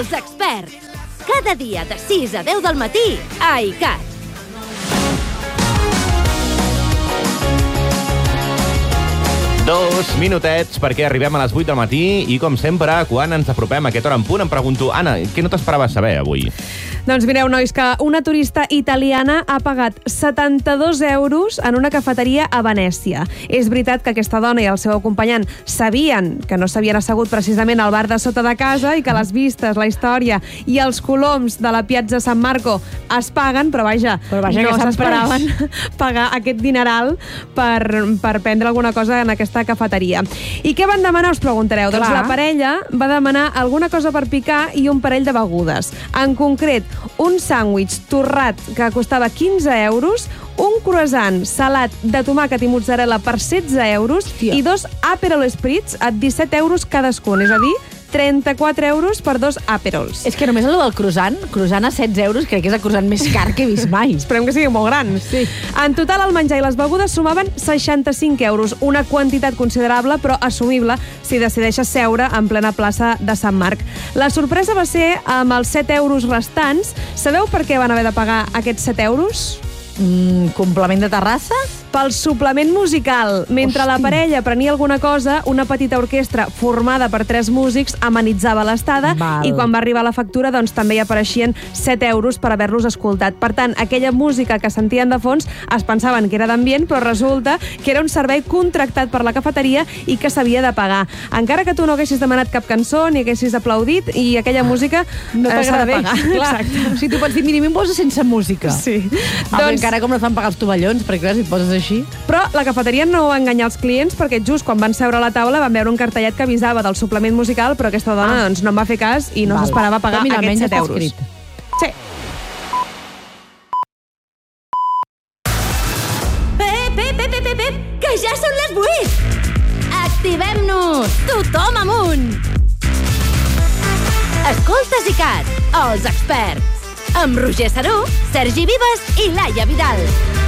Els experts. Cada dia de 6 a 10 del matí a ICAT. Dos minutets perquè arribem a les 8 del matí i, com sempre, quan ens apropem a aquesta hora en punt, em pregunto, Anna, què no t'esperaves saber avui? Doncs mireu, nois, que una turista italiana ha pagat 72 euros en una cafeteria a Venècia. És veritat que aquesta dona i el seu acompanyant sabien que no s'havien assegut precisament al bar de sota de casa i que les vistes, la història i els coloms de la Piazza San Marco es paguen, però vaja no s'esperaven pagar aquest dineral per prendre alguna cosa en aquesta cafeteria. I què van demanar, us preguntareu? Doncs la parella va demanar alguna cosa per picar i un parell de begudes. En concret, un sàndwich torrat que costava 15 euros, un croissant salat de tomàquet i mozzarella per 16 euros i 2 Aperol Spritz a 17 euros cadascun, és a dir, 34 euros per 2 Aperols. És que només el del croissant a 16 euros, crec que és el croissant més car que he vist mai. Esperem que sigui molt gran. Sí. En total, el menjar i les begudes sumaven 65 euros, una quantitat considerable però assumible si decideixes seure en plena plaça de Sant Marc. La sorpresa va ser amb els 7 euros restants. Sabeu per què van haver de pagar aquests 7 euros? Complement de terrassa? Pel suplement musical. Mentre la parella prenia alguna cosa, una petita orquestra formada per 3 músics amenitzava l'estada i quan va arribar la factura doncs també hi apareixien 7 euros per haver-los escoltat. Per tant, aquella música que sentien de fons es pensaven que era d'ambient, però resulta que era un servei contractat per la cafeteria i que s'havia de pagar. Encara que tu no haguessis demanat cap cançó ni haguessis aplaudit, i aquella música no s'ha de pagar. Exacte. O sigui, tu pots dir, mira, em posa sense música. Sí. Doncs, encara com no fan pagar els tovallons, perquè clar, si et poses així. Però la cafeteria no va enganyar els clients perquè just quan van seure a la taula van veure un cartellet que avisava del suplement musical, però aquesta dona doncs, no en va fer cas i no s'esperava pagar aquests 7 euros. Sí. Que ja són les 8! Activem-nos! Tothom amunt! Escoltes ICAT, els experts. Amb Roger Saró, Sergi Vives i Laia Vidal.